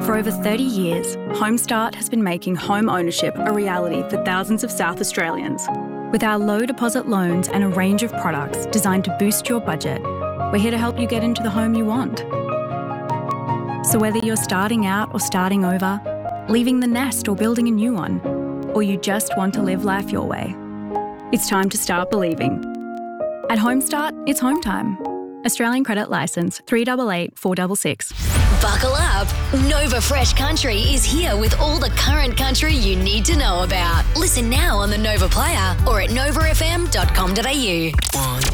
For over 30 years, HomeStart has been making home ownership a reality for thousands of South Australians. With our low deposit loans and a range of products designed to boost your budget, we're here to help you get into the home you want. So whether you're starting out or starting over, leaving the nest or building a new one, or you just want to live life your way, it's time to start believing. At HomeStart, it's home time. Australian Credit Licence 388 466. Buckle up. Nova Fresh Country is here with all the current country you need to know about. Listen now on the Nova Player or at novafm.com.au.